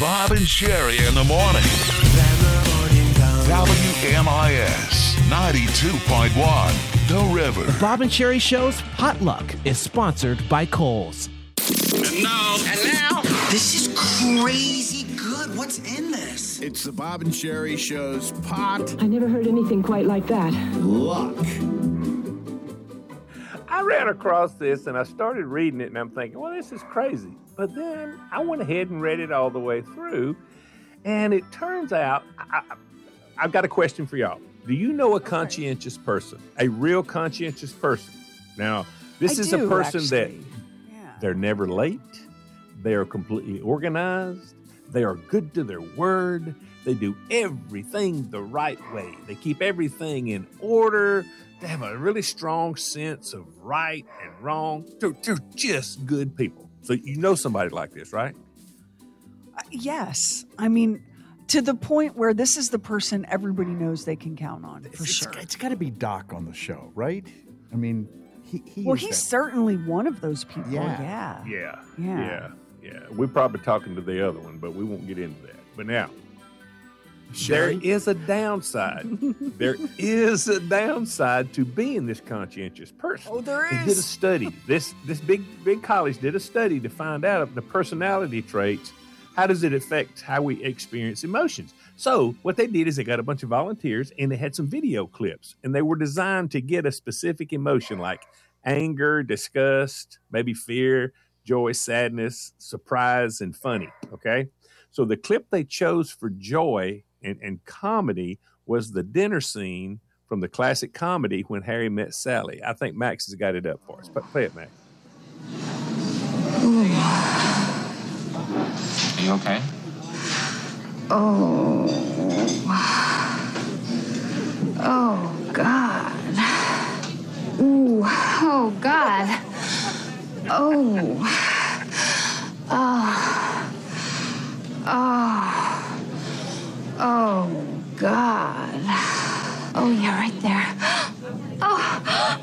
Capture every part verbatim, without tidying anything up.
Bob and Sherry in the morning. W M I S ninety-two point one, The River. The Bob and Sherry Show's Potluck is sponsored by Kohl's. And now, and now, this is crazy good. What's in this? It's the Bob and Sherry Show's Pot. I never heard anything quite like that. Luck. I ran across this and I started reading it and I'm thinking, well, this is crazy. But then I went ahead and read it all the way through. And it turns out, I, I, I've got a question for y'all. Do you know a conscientious person? A real conscientious person? Now, this I is do, a person actually. that yeah. they're never late. They are completely organized. They are good to their word. They do everything the right way. They keep everything in order. They have a really strong sense of right and wrong. They're, they're just good people. So you know somebody like this, right? Uh, yes. I mean, to the point where this is the person everybody knows they can count on, for it's, sure. It's got to be Doc on the show, right? I mean, he, he well, is he's that. certainly one of those people. Yeah. Yeah. Yeah. Yeah. Yeah. Yeah. We're probably talking to the other one, but we won't get into that. But now, Sherry? there is a downside. There is a downside to being this conscientious person. Oh, there They did a is. study. This this big big college did a study to find out the personality traits. How does it affect how we experience emotions? So what they did is they got a bunch of volunteers and they had some video clips, and they were designed to get a specific emotion like anger, disgust, maybe fear, joy, sadness, surprise, and funny. Okay, so the clip they chose for joy and, and comedy was the dinner scene from the classic comedy When Harry Met Sally. I think Max has got it up for us. Play it, Max. Are you okay? Oh. Oh, God. Ooh. Oh, God. Oh. Oh. Oh. Oh, God. Oh, yeah, right there. Oh.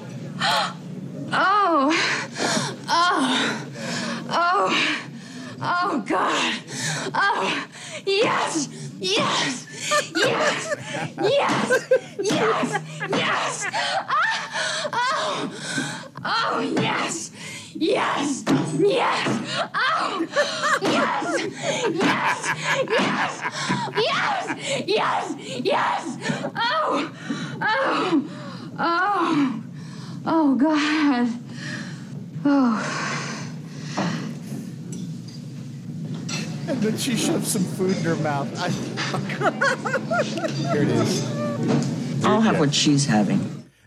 Oh. Oh. Oh. Oh, God. Oh, yes. Yes. Yes. Yes. Yes. Yes. Oh. Oh, yes. Yes. Yes. Oh. Yes. Yes. Yes. Yes. Yes. Yes. Oh. Oh. Oh. Oh, God. Oh. And then she shoved some food in her mouth. I... Here it is. I'll have what she's having.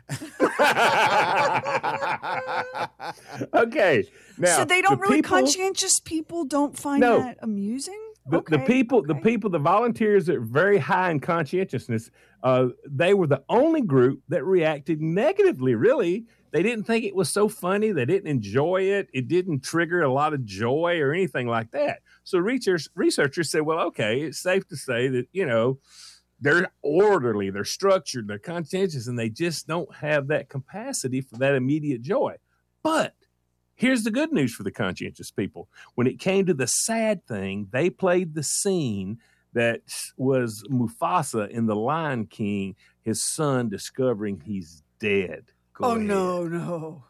Okay. Now, so they don't the really people, conscientious people don't find No. that amusing? The, okay, the people, okay. the people, the volunteers that are very high in conscientiousness, uh, they were the only group that reacted negatively, really. They didn't think it was so funny. They didn't enjoy it. It didn't trigger a lot of joy or anything like that. So research, researchers said, well, okay, it's safe to say that, you know, they're orderly, they're structured, they're conscientious, and they just don't have that capacity for that immediate joy. But here's the good news for the conscientious people. When it came to the sad thing, they played the scene that was Mufasa in The Lion King, his son discovering he's dead. Go oh, ahead. no, no.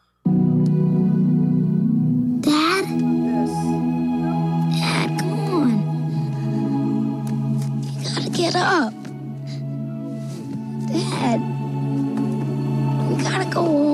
Dad? Yes. Dad, come on. You gotta get up. Dad, we gotta go